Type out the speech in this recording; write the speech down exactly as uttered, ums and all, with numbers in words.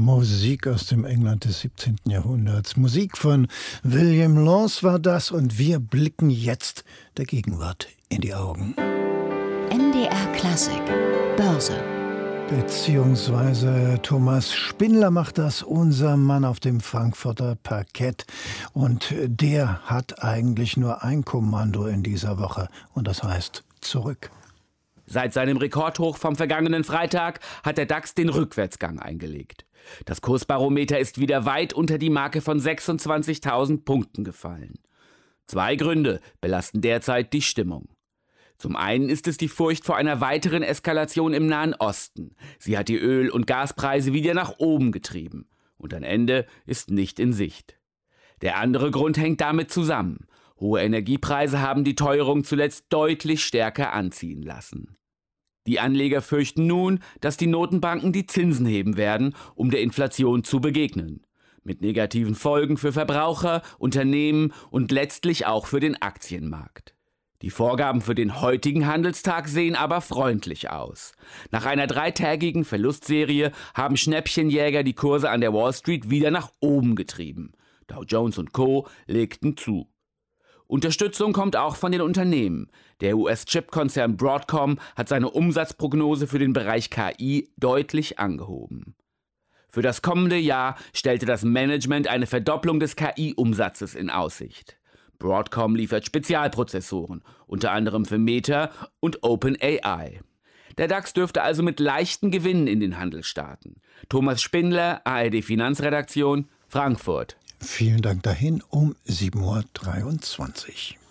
Musik aus dem England des siebzehnten. Jahrhunderts. Musik von William Laws war das und wir blicken jetzt der Gegenwart in die Augen. N D R Klassik Börse. Beziehungsweise Thomas Spindler macht das, unser Mann auf dem Frankfurter Parkett. Und der hat eigentlich nur ein Kommando in dieser Woche und das heißt zurück. Seit seinem Rekordhoch vom vergangenen Freitag hat der DAX den Rückwärtsgang eingelegt. Das Kursbarometer ist wieder weit unter die Marke von sechsundzwanzigtausend Punkten gefallen. Zwei Gründe belasten derzeit die Stimmung. Zum einen ist es die Furcht vor einer weiteren Eskalation im Nahen Osten. Sie hat die Öl- und Gaspreise wieder nach oben getrieben. Und ein Ende ist nicht in Sicht. Der andere Grund hängt damit zusammen. Hohe Energiepreise haben die Teuerung zuletzt deutlich stärker anziehen lassen. Die Anleger fürchten nun, dass die Notenbanken die Zinsen heben werden, um der Inflation zu begegnen. Mit negativen Folgen für Verbraucher, Unternehmen und letztlich auch für den Aktienmarkt. Die Vorgaben für den heutigen Handelstag sehen aber freundlich aus. Nach einer dreitägigen Verlustserie haben Schnäppchenjäger die Kurse an der Wall Street wieder nach oben getrieben. Dow Jones und Co. legten zu. Unterstützung kommt auch von den Unternehmen. Der U S-Chip-Konzern Broadcom hat seine Umsatzprognose für den Bereich K I deutlich angehoben. Für das kommende Jahr stellte das Management eine Verdopplung des K I-Umsatzes in Aussicht. Broadcom liefert Spezialprozessoren, unter anderem für Meta und OpenAI. Der DAX dürfte also mit leichten Gewinnen in den Handel starten. Thomas Spindler, A R D Finanzredaktion, Frankfurt. Vielen Dank dahin um sieben Uhr dreiundzwanzig.